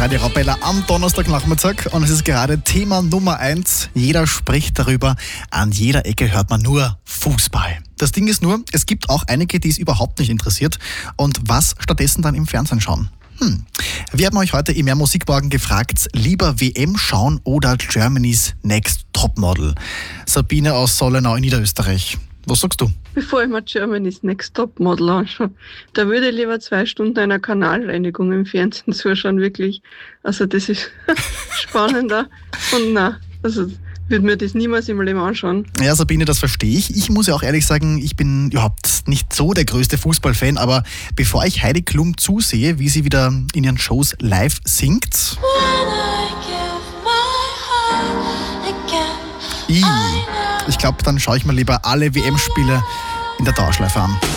Radio Arabella am Donnerstagnachmittag und es ist gerade Thema Nummer 1. Jeder spricht darüber, an jeder Ecke hört man nur Fußball. Das Ding ist nur, es gibt auch einige, die es überhaupt nicht interessiert und was stattdessen dann im Fernsehen schauen. Wir haben euch heute im Mehr Musikwagen gefragt, lieber WM schauen oder Germany's Next Topmodel? Sabine aus Sollenau in Niederösterreich. Was sagst du? Bevor ich mir Germany's Next Topmodel anschaue, da würde ich lieber 2 Stunden einer Kanalreinigung im Fernsehen zuschauen, wirklich. Also das ist spannender und nein, also würde mir das niemals im Leben anschauen. Ja, Sabine, das verstehe ich. Ich muss ja auch ehrlich sagen, ich bin überhaupt nicht so der größte Fußballfan, aber bevor ich Heidi Klum zusehe, wie sie wieder in ihren Shows live singt, ich glaube, dann schaue ich mir lieber alle WM-Spiele in der Dauerschleife an.